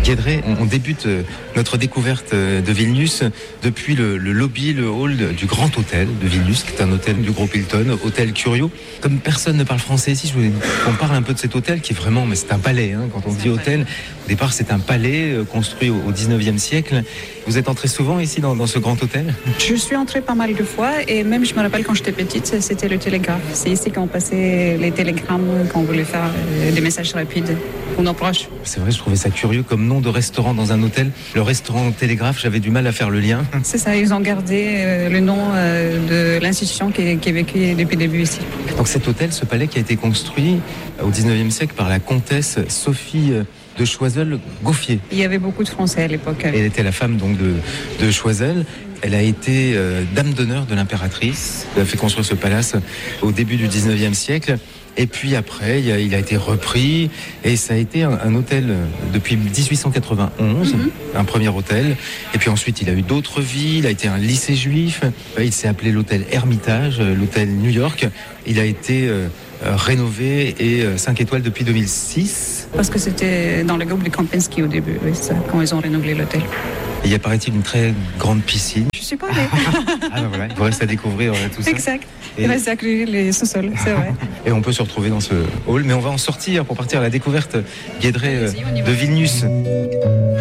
Guédré, on débute notre découverte de Vilnius depuis le lobby, le hall du Grand Hôtel de Vilnius, qui est un hôtel du groupe Hilton, hôtel Curio. Comme personne ne parle français ici, je voulais qu'on parle un peu de cet hôtel qui est vraiment, mais c'est un palais. Hein, quand on dit hôtel, au départ c'est un palais construit au 19e siècle. Vous êtes entré souvent ici dans ce grand hôtel? Je suis entrée pas mal de fois et même je me rappelle quand j'étais petite, c'était le télégraphe. C'est ici qu'on passait les télégrammes, quand on voulait faire des messages rapides pour nos proches. C'est vrai, je trouvais ça curieux comme nom de restaurant dans un hôtel. Le restaurant Télégraphe, j'avais du mal à faire le lien. C'est ça, ils ont gardé le nom de l'institution qui est vécue depuis le début ici. Donc cet hôtel, ce palais qui a été construit au 19e siècle par la comtesse Sophie de Choiseul-Gouffier. Il y avait beaucoup de Français à l'époque. Elle était la femme donc de Choiseul. Elle a été dame d'honneur de l'impératrice. Elle a fait construire ce palace au début du 19e siècle. Et puis après, il a été repris et ça a été un hôtel depuis 1891, un premier hôtel. Et puis ensuite, il a eu d'autres vies. Il a été un lycée juif. Il s'est appelé l'hôtel Hermitage, l'hôtel New York. Il a été rénové et 5 étoiles depuis 2006. Parce que c'était dans le groupe de Kempinski au début, oui, ça, quand ils ont rénové l'hôtel. Il y a, paraît-il, une très grande piscine. Je suis pas allée. Ah ben voilà, il vous reste à découvrir tout ça. Exact. Il reste à créer les sous-sols, c'est vrai. Et on peut se retrouver dans ce hall, mais on va en sortir pour partir à la découverte, Guédré, de Vilnius.